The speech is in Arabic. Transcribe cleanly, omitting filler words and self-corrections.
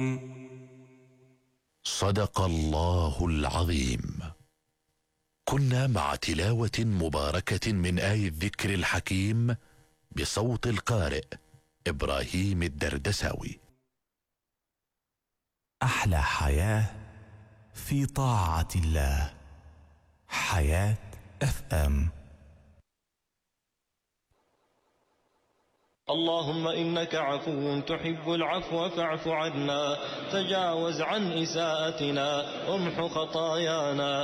صدق الله العظيم. كنا مع تلاوة مباركة من آي الذكر الحكيم بصوت القارئ إبراهيم الدردساوي. أحلى حياة في طاعة الله. حياة FM. اللهم إنك عفو تحب العفو فاعف عنا، تجاوز عن إساءتنا، امح خطايانا.